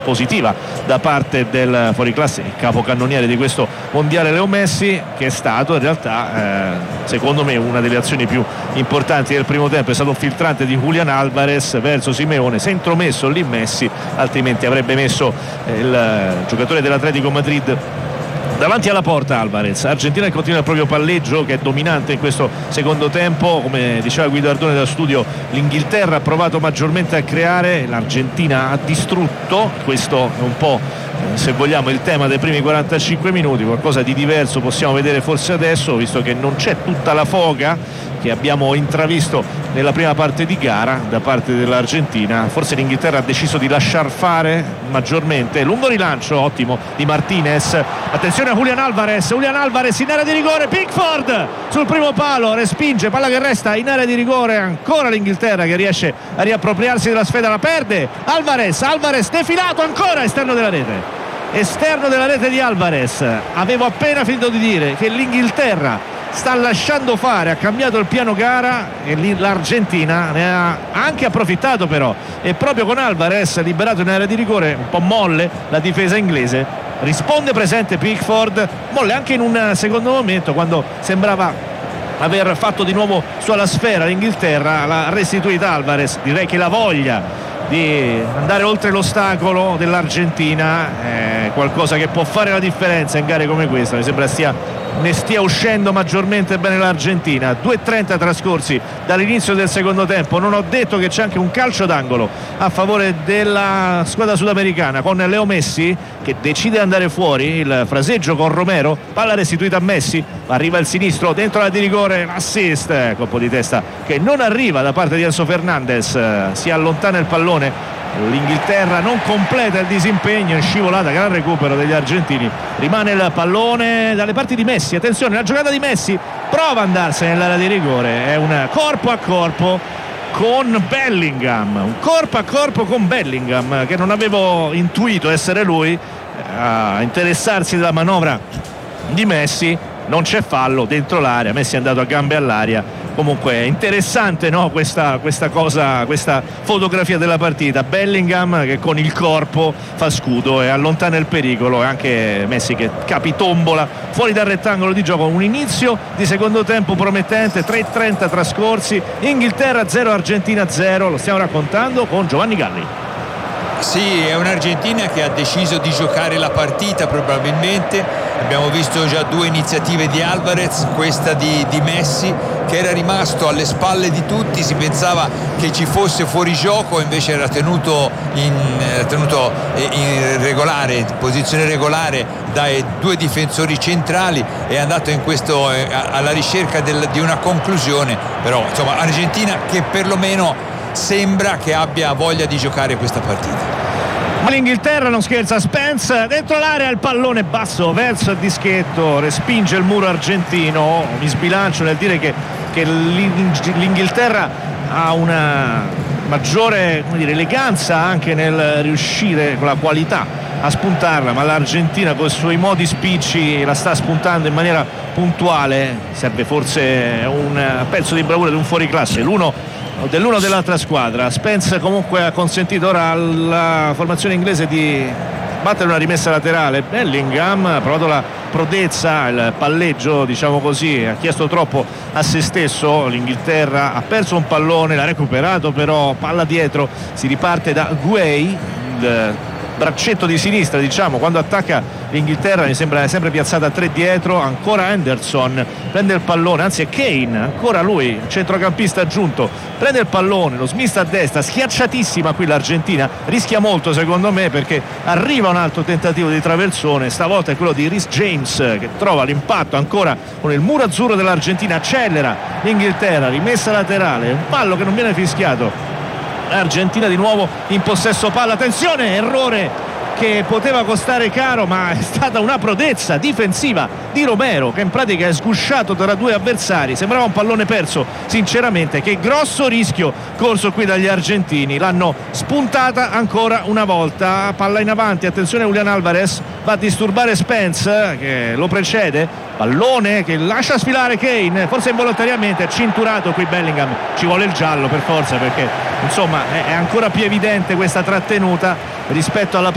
positiva da parte del fuoriclasse, il capocannoniere di questo mondiale Leo Messi, che è stato in realtà secondo me una delle azioni più importanti del primo tempo. È stato un filtrante di Julián Álvarez verso Simeone, si è intromesso lì Messi, altrimenti avrebbe messo il giocatore dell'Atletico Madrid davanti alla porta. Álvarez. Argentina che continua il proprio palleggio, che è dominante in questo secondo tempo. Come diceva Guido Ardone da studio, l'Inghilterra ha provato maggiormente a creare, l'Argentina ha distrutto. Questo è un po', se vogliamo, il tema dei primi 45 minuti. Qualcosa di diverso possiamo vedere forse adesso, visto che non c'è tutta la foga che abbiamo intravisto nella prima parte di gara da parte dell'Argentina. Forse l'Inghilterra ha deciso di lasciar fare maggiormente. Lungo rilancio ottimo di Martinez, attenzione a Julián Álvarez in area di rigore, Pickford sul primo palo, respinge, palla che resta in area di rigore. Ancora l'Inghilterra che riesce a riappropriarsi della sfida, la perde. Álvarez defilato ancora esterno della rete di Álvarez. Avevo appena finito di dire che l'Inghilterra sta lasciando fare, ha cambiato il piano gara e lì l'Argentina ne ha anche approfittato, però, e proprio con Álvarez liberato in area di rigore, un po' molle la difesa inglese, risponde presente Pickford, molle anche in un secondo momento quando sembrava aver fatto di nuovo sulla sfera l'Inghilterra, l'ha restituita Álvarez. Direi che la voglia di andare oltre l'ostacolo dell'Argentina è qualcosa che può fare la differenza in gare come questa. Mi sembra ne stia uscendo maggiormente bene l'Argentina. 2:30 trascorsi dall'inizio del secondo tempo. Non ho detto che c'è anche un calcio d'angolo a favore della squadra sudamericana, con Leo Messi che decide di andare fuori. Il fraseggio con Romero, palla restituita a Messi, arriva il sinistro dentro la di rigore, l'assist, colpo di testa che non arriva da parte di Enzo Fernandez, si allontana il pallone. L'Inghilterra non completa il disimpegno, è scivolata, gran recupero degli argentini. Rimane il pallone dalle parti di Messi, attenzione la giocata di Messi, prova ad andarsene nell'area di rigore, è un corpo a corpo con Bellingham, che non avevo intuito essere lui a interessarsi della manovra di Messi. Non c'è fallo dentro l'area, Messi è andato a gambe all'aria. Comunque è interessante, no? questa fotografia della partita. Bellingham che con il corpo fa scudo e allontana il pericolo, e anche Messi che capitombola fuori dal rettangolo di gioco. Un inizio di secondo tempo promettente. 3:30 trascorsi, Inghilterra 0 Argentina 0. Lo stiamo raccontando con Giovanni Galli. Sì, è un'Argentina che ha deciso di giocare la partita probabilmente. Abbiamo visto già due iniziative di Álvarez, questa di Messi, che era rimasto alle spalle di tutti. Si pensava che ci fosse fuorigioco, invece era tenuto in regolare, in posizione regolare dai due difensori centrali. È andato in questo alla ricerca di una conclusione. Però insomma Argentina che perlomeno sembra che abbia voglia di giocare questa partita. Ma l'Inghilterra non scherza, Spence dentro l'area, il pallone basso verso il dischetto, respinge il muro argentino. Mi sbilancio nel dire che l'Inghilterra ha una maggiore, come dire, eleganza anche nel riuscire con la qualità a spuntarla, ma l'Argentina con i suoi modi spicci la sta spuntando in maniera puntuale. Serve forse un pezzo di bravura di un fuoriclasse, l'uno dell'altra squadra. Spence comunque ha consentito ora alla formazione inglese di battere una rimessa laterale. Bellingham ha provato la prodezza, il palleggio, diciamo così, ha chiesto troppo a se stesso. L'Inghilterra ha perso un pallone, l'ha recuperato però, palla dietro, si riparte da Gueye, il braccetto di sinistra, diciamo, quando attacca l'Inghilterra mi sembra sempre piazzata a 3 dietro. Ancora Henderson prende il pallone, anzi è Kane, ancora lui, centrocampista aggiunto, prende il pallone, lo smista a destra, schiacciatissima qui l'Argentina, rischia molto secondo me perché arriva un altro tentativo di traversone, stavolta è quello di Reece James che trova l'impatto ancora con il muro azzurro dell'Argentina. Accelera l'Inghilterra, rimessa laterale, un fallo che non viene fischiato. Argentina di nuovo in possesso palla, attenzione, errore che poteva costare caro, ma è stata una prodezza difensiva di Romero che in pratica è sgusciato tra due avversari. Sembrava un pallone perso sinceramente. Che grosso rischio corso qui dagli argentini, l'hanno spuntata ancora una volta. Palla in avanti, attenzione, Julián Álvarez va a disturbare Spence che lo precede, pallone che lascia sfilare Kane, forse involontariamente, è cinturato qui Bellingham. Ci vuole il giallo per forza, perché insomma è ancora più evidente questa trattenuta rispetto alla